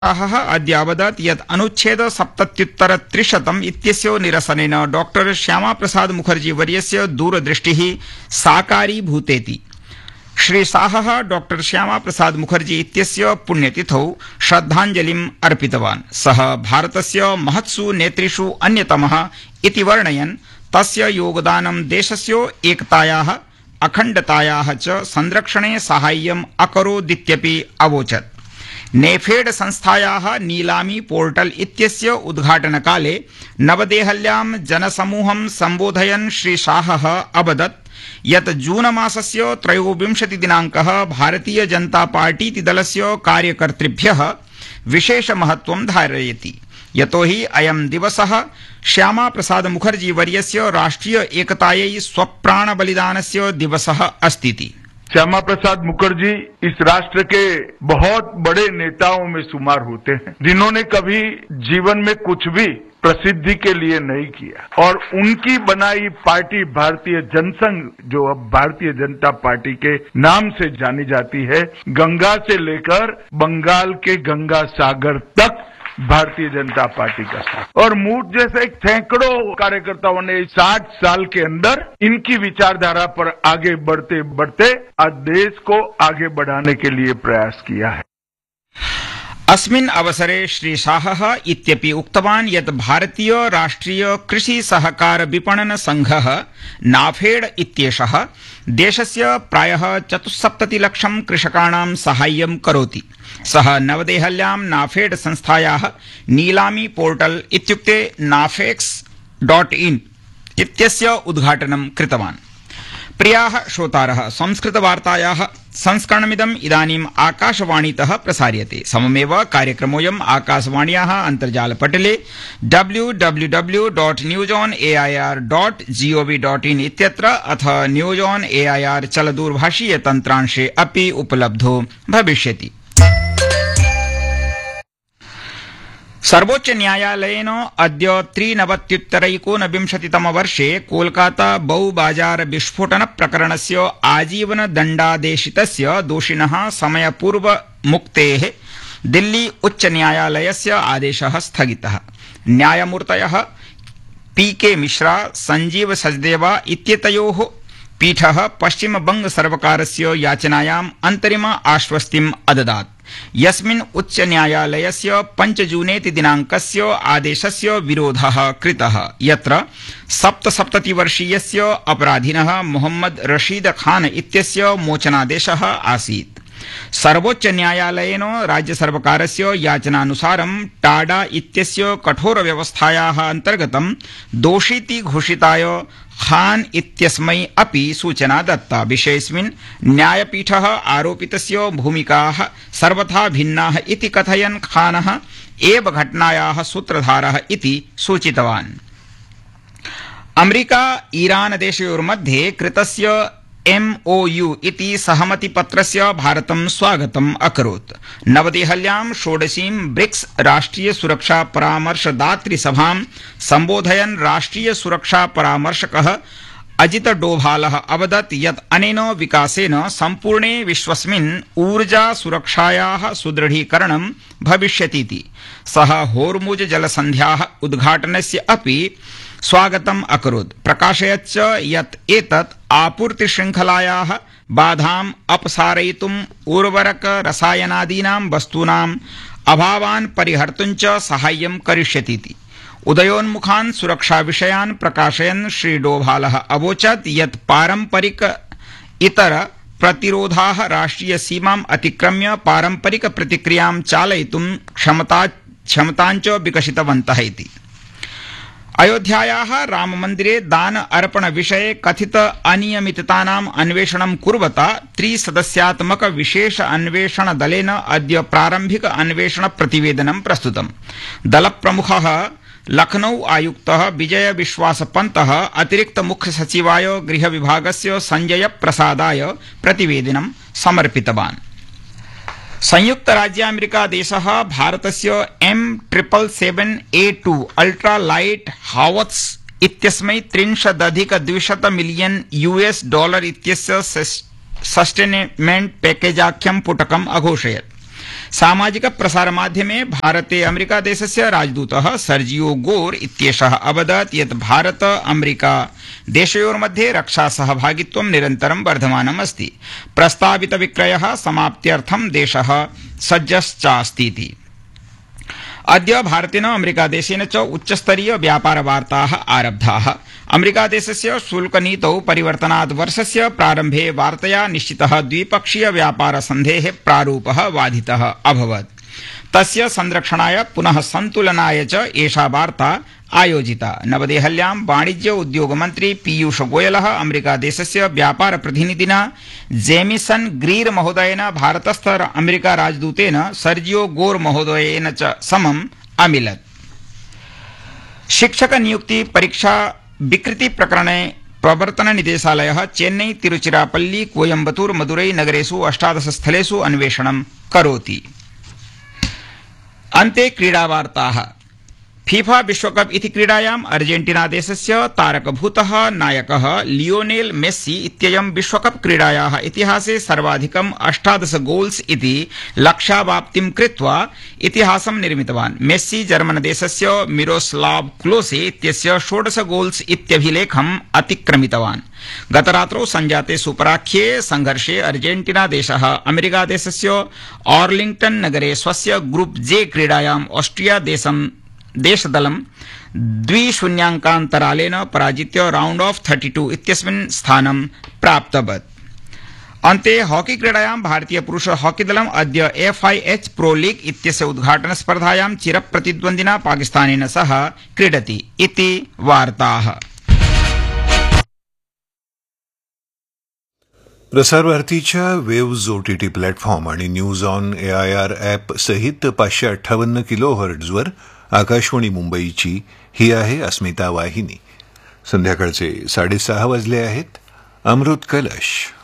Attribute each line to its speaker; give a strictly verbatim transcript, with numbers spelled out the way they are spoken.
Speaker 1: शाहः अद्य अवदत् यत् अनुच्छेद सप्तत्युत्तर त्रिशतम् इत्यस्य निरसनेन डॉक्टर श्यामाप्रसाद मुखर्जी वर्यस्य दूरदृष्टिः साकारीभूतेति। श्री शाहः डॉक्टर श्यामाप्रसाद मुखर्जी इत्यस्य पुण्यतिथौ श्रद्धाञ्जलिम् अर्पितवान्। सः भारतस्य महत्सु नेतृषु अन्यतमः इति वर्णयन् तस्य योगदानं देशस्य एकतायाः अखण्डतायाः च संरक्षणे साहाय्यम् अकरोदित्यपि अवोचत्। नेफेड संस्थायाः नीलामी पोर्टल इत्यस्य उद्घाटनकाले नवदेहल्यां जनसमूहं सम्बोधयन् श्री शाहः अवदत् यत् जून मासस्य त्रयोविंशति दिनाङ्कः भारतीय जनता पार्टी दलस्य कार्यकर्तृभ्यः विशेष महत्वं धारयति, यतोहि अयं दिवसः श्यामाप्रसाद मुखर्जी वर्यस्य राष्ट्रिय एकतायै स्वप्राण बलिदानस्य दिवसः अस्ति।
Speaker 2: श्यामा प्रसाद मुखर्जी इस राष्ट्र के बहुत बड़े नेताओं में शुमार होते हैं, जिन्होंने कभी जीवन में कुछ भी प्रसिद्धि के लिए नहीं किया और उनकी बनाई पार्टी भारतीय जनसंघ, जो अब भारतीय जनता पार्टी के नाम से जानी जाती है, गंगा से लेकर बंगाल के गंगा सागर तक भारतीय जनता पार्टी का साथ और मूठ जैसे सैकड़ों कार्यकर्ताओं ने साठ साल के अंदर इनकी विचारधारा पर आगे बढ़ते बढ़ते आज देश को आगे बढ़ाने के लिए प्रयास किया है।
Speaker 1: अस्मिन् अवसरे श्री शाहः इत्यपि उक्तवान् यत् भारतीय राष्ट्रिय कृषि सहकार विपणन संघः नाफेड इत्येषः देशस्य प्रायः चतुस्सप्ततिलक्षं कृषकाणां साहाय्यं करोति। सः नवदेहल्यां नाफेड संस्थायाः नीलामी पोर्टल इत्युक्ते नाफेक्स डॉट इन इत्यस्य उद्घाटनं कृतवान्। प्रियाः श्रोतारः, संस्कृतवार्तायाः संस्करणमिदम् इदानीम् आकाशवाणीतः प्रसार्यते। सममेव कार्यक्रमोऽयम् आकाशवाण्याः अन्तर्जालपटले W W W dot news on A I R dot gov dot in इत्यत्र अथ news on A I R चलदूरभाषीय तन्त्रांशे अपि उपलब्धो भविष्यति। सर्वोच्च न्यायालयेन अद्य त्रिनवत्युत्तरैकोनविंशतितमवर्षे कोलकाता बौ बाजार विस्फोटन प्रकरणस्य आजीवन दण्डादेशितस्य दोषिणः समयपूर्व मुक्तेः दिल्ली उच्च न्यायालयस्य आदेशः स्थगितः। न्यायमूर्तयः पी के मिश्रा, संजीव सचदेवा इत्येतयोः पीठः पश्चिमबंग सर्वकारस्य याचनायाम् अन्तरिम आश्वस्तिम् अददात्, यस्मिन् उच्च न्यायालयस्य पंच जूनेति दिनाङ्कस्य आदेशस्य विरोधः कृतः, यत्र सप्तसप्ततिवर्षीयस्य अपराधिनः मोहम्मद रशीद खान इत्यस्य मोचनादेशः आसीत्। सर्वोच्च न्यायालयेन राज्य सर्वकारस्य याचनानुसारं टाडा इत्यस्य कठोर व्यवस्थायाः अन्तर्गतं दोषीति घोषिताय खान इत्यस्मै अपि सूचना दत्ता। विषयेऽस्मिन् न्यायपीठः आरोपितस्य भूमिकाः सर्वथा भिन्नाः इति कथयन् खानः एव घटनायाः सूत्रधारः इति सूचितवान्। अमेरिका ईरान देशयोर्मध्ये कृतस्य एम ओ यू इति सहमतिपत्रस्य भारतं स्वागतम् अकरोत्। नवदेहल्यां षोडशीं ब्रिक्स राष्ट्रिय सुरक्षा परामर्शदातृसभां सम्बोधयन् राष्ट्रिय सुरक्षा परामर्शकः अजित डोभालः अवदत् यत् अनेन विकासेन सम्पूर्णे विश्वस्मिन् ऊर्जा सुरक्षायाः सुदृढीकरणं भविष्यतीति। सः होर्मुज जलसन्ध्याः उद्घाटनस्य अपि स्वागतम् अकरोत्, प्रकाशयच्च यत् एतत् आपूर्ति शृङ्खलायाः बाधाम् अपसारयितुम् उर्वरक रसायनादीनां वस्तूनाम् अभावान् परिहर्तुं च साहाय्यं करिष्यतीति। उदयोन्मुखान् सुरक्षा विषयान् प्रकाशयन् श्री डोभालः अवोचत् यत् पारम्परिक इतर प्रतिरोधाः राष्ट्रिय सीमाम् अतिक्रम्य पारम्परिक प्रतिक्रियां चालयितुं क्षमता क्षमताञ्च विकसितवन्तः इति। अयोध्यायाः राममन्दिरे दान अर्पण विषये कथित अनियमिततानाम् अन्वेषणं कुर्वता त्रिसदस्यात्मक विशेष अन्वेषण दलेन अद्य प्रारम्भिक अन्वेषण प्रतिवेदनं प्रस्तुतम्। दलप्रमुखः लखनऊ आयुक्तः विजय विश्वास पन्तः अतिरिक्त मुख्य सचिवाय गृह विभागस्य संजय प्रसादाय प्रतिवेदनं समर्पितवान्। संयुक्त राज्य अमेरिका देशः भारतस्य M triple seven A to ultra light हावत्स इत्यस्मै त्रिंशदधिक द्विशत मिलियन यूएस डॉलर इत्यस्य सस्टेनेमेंट पैकेजाख्यं पुटकम् अघोषयत्। सामाजिक प्रसारमाध्यमे भारते अमेरिका देशस्य राजदूतः सर्जियो गोर इत्येषः अवदत् यत् भारत अमेरिका देशयोर्मध्ये रक्षा सहभागित्वं निरन्तरं वर्धमानम् अस्ति। प्रस्तावित विक्रयः समाप्त्यर्थं देशः सज्जश्चास्तीति। अद्य भारतेन अमेरिका देशेन च उच्चस्तरीय व्यापार वार्ताः आरब्धाः। अमेरिका देशस्य शुल्कनीतौ परिवर्तनात् वर्षस्य प्रारम्भे वार्तया निश्चितः द्विपक्षीय व्यापार सन्धेः प्रारूपः बाधितः अभवत्। तस्य संरक्षणाय पुनः सन्तुलनाय च एषा वार्ता आयोजिता। नवदेहल्यां वाणिज्य उद्योग मन्त्री पीयूष गोयलः अमेरिका देशस्य व्यापार प्रतिनिधिना जेमिसन ग्रीर महोदयेन भारतस्थ अमेरिका राजदूतेन सर्जियो गोर महोदयेन च समम् अमिलत्। शिक्षक नियुक्ति परीक्षा विकृति प्रकरणे प्रवर्तन निदेशालयः चेन्नई, तिरुचिरापल्ली, कोयम्बतूर, मदुरै नगरेषु अष्टादश स्थलेषु अन्वेषणं करोति। अन्ते क्रीडावार्ताः। फीफा विश्वकप इति क्रीडायाम् अर्जेंटीना देशस्य तारकभूतः नायकः लियोनेल मेस्सी इत्ययं विश्वकप क्रीडायाः इतिहासे सर्वाधिकम् अष्टादश गोल्स् इति लक्ष्यावाप्तिं कृत्वा इतिहासं निर्मितवान्। मेस्सी जर्मन देशस्य मिरोस्लाव क्लोसे इत्यस्य षोडश गोल्स् इत्यभिलेखम् अतिक्रमितवान्। गतरात्रौ संजाते सुपराख्ये संघर्षे अर्जेंटीना देशः अमेरिका देशस्य आर्लिंग्टन नगरे स्वस्य ग्रुप जे क्रीडायाम् ऑस्ट्रिया देशं देशदलं द्विशून्याङ्कान्तरालेन पराजित्य राउंड ऑफ थर्टी टू इत्यस्मिन् स्थानं प्राप्तवत्। अन्ते हॉकी क्रीडायां भारतीय पुरुष हॉकी दलम् अद्य F I H pro league इत्यस्य उद्घाटन स्पर्धायां चिरप्रतिद्वन्द्विना पाकिस्तानेन सह क्रीडति इति वार्ताः।
Speaker 3: प्रसार भारतीच्या वेव्ज ओटीटी प्लॅटफॉर्म आणि न्यूज ऑन एआयआर ॲप सहित पाचशे अठ्ठावन्न किलो हर्ट्झवर आकाशवाणी मुंबईची ही आहे अस्मिता वाहिनी। संध्याकाळचे साडेसहा वाजले आहेत। अमृत कलश